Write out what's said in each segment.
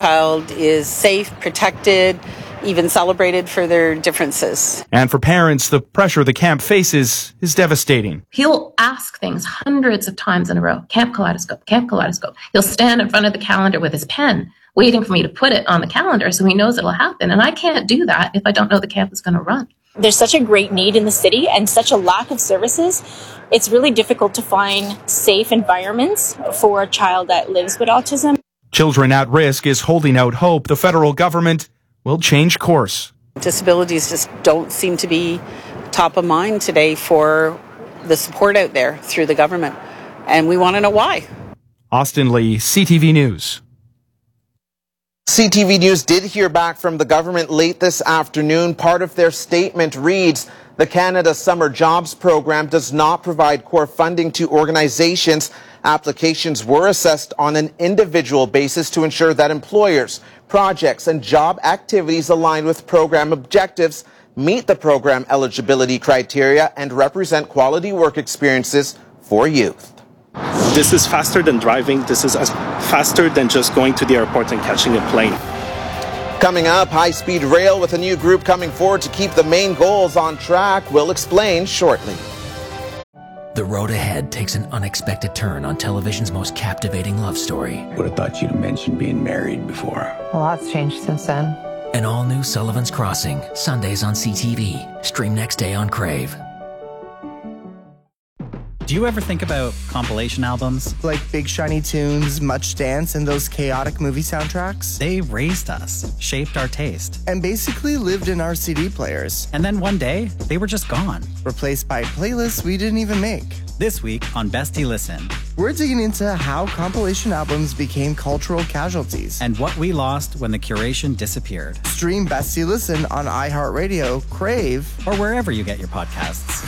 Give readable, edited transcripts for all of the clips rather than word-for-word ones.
child is safe, protected, even celebrated for their differences. And for parents, the pressure the camp faces is devastating. He'll ask things hundreds of times in a row. Camp Kaleidoscope, Camp Kaleidoscope. He'll stand in front of the calendar with his pen, waiting for me to put it on the calendar so he knows it'll happen. And I can't do that if I don't know the camp is going to run. There's such a great need in the city and such a lack of services. It's really difficult to find safe environments for a child that lives with autism. Children at Risk is holding out hope the federal government will change course. Disabilities just don't seem to be top of mind today for the support out there through the government. And we want to know why. Austin Lee, CTV News. CTV News did hear back from the government late this afternoon. Part of their statement reads, the Canada Summer Jobs Program does not provide core funding to organizations. Applications were assessed on an individual basis to ensure that employers, projects, and job activities aligned with program objectives, meet the program eligibility criteria, and represent quality work experiences for youth. This is faster than driving. This is faster than just going to the airport and catching a plane. Coming up, high-speed rail with a new group coming forward to keep the main goals on track. We'll explain shortly. The road ahead takes an unexpected turn on television's most captivating love story. Would have thought you'd have mentioned being married before. A lot's changed since then. An all-new Sullivan's Crossing, Sundays on CTV. Stream next day on Crave. Do you ever think about compilation albums? Like Big Shiny Tunes, Much Dance, and those chaotic movie soundtracks? They raised us, shaped our taste. And basically lived in our CD players. And then one day, they were just gone. Replaced by playlists we didn't even make. This week on Bestie Listen, we're digging into how compilation albums became cultural casualties. And what we lost when the curation disappeared. Stream Bestie Listen on iHeartRadio, Crave, or wherever you get your podcasts.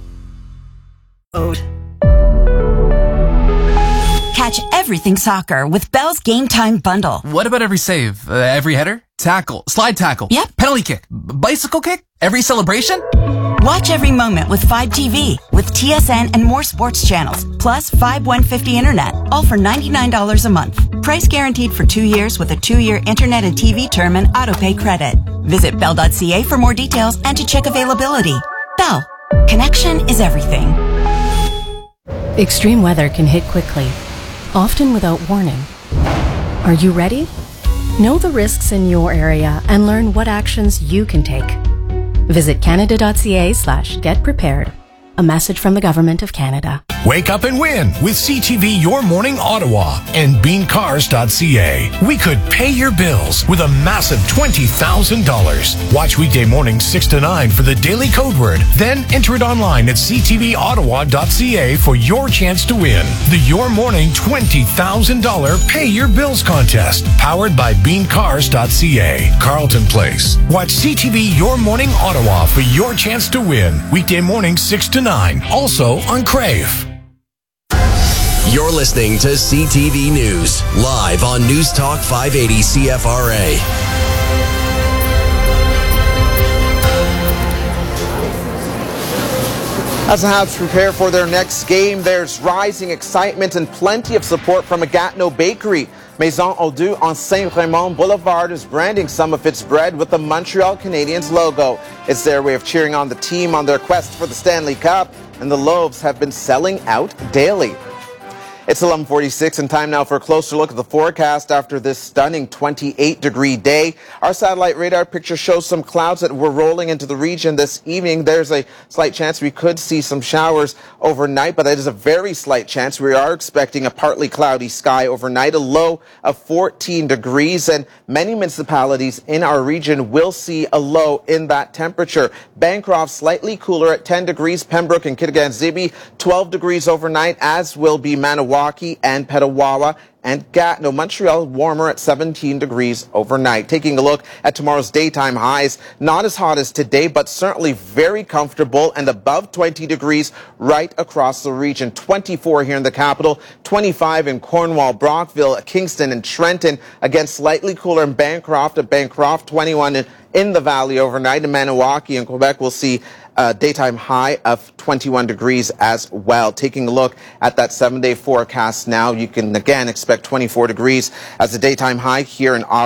Catch everything soccer with Bell's Game Time Bundle. What about every save? Every header? Tackle? Slide tackle? Yep. Penalty kick? Bicycle kick? Every celebration? Watch every moment with 5 TV, with TSN and more sports channels, plus 5150 internet, all for $99 a month. Price guaranteed for 2 years with a 2-year internet and TV term and autopay credit. Visit bell.ca for more details and to check availability. Bell. Connection is everything. Extreme weather can hit quickly, often without warning. Are you ready? Know the risks in your area and learn what actions you can take. Visit canada.ca/getprepared. A message from the Government of Canada. Wake up and win with CTV Your Morning Ottawa and beancars.ca. We could pay your bills with a massive $20,000. Watch weekday mornings 6 to 9 for the daily code word. Then enter it online at ctvottawa.ca for your chance to win. The Your Morning $20,000 Pay Your Bills contest. Powered by beancars.ca. Carleton Place. Watch CTV Your Morning Ottawa for your chance to win. Weekday mornings 6 to 9. Also on Crave. You're listening to CTV News, live on News Talk 580 CFRA. As the Habs prepare for their next game, there's rising excitement and plenty of support from a Gatineau bakery. Maison Audu on Saint-Raymond Boulevard is branding some of its bread with the Montreal Canadiens logo. It's their way of cheering on the team on their quest for the Stanley Cup, and the loaves have been selling out daily. It's 11:46 and time now for a closer look at the forecast after this stunning 28-degree day. Our satellite radar picture shows some clouds that were rolling into the region this evening. There's a slight chance we could see some showers overnight, but that is a very slight chance. We are expecting a partly cloudy sky overnight, a low of 14 degrees, and many municipalities in our region will see a low in that temperature. Bancroft slightly cooler at 10 degrees, Pembroke and Kitigan-Zibi 12 degrees overnight, as will be Manawaki and Petawawa, and Gatineau. Montreal warmer at 17 degrees overnight. Taking a look at tomorrow's daytime highs, not as hot as today, but certainly very comfortable and above 20 degrees right across the region. 24 here in the capital, 25 in Cornwall, Brockville, Kingston, and Trenton. Again, slightly cooler in Bancroft. At Bancroft, 21 in the valley overnight. In Maniwaki and Quebec, we'll see a daytime high of 21 degrees as well. Taking a look at that 7-day forecast now, you can again expect 24 degrees as a daytime high here in Ottawa.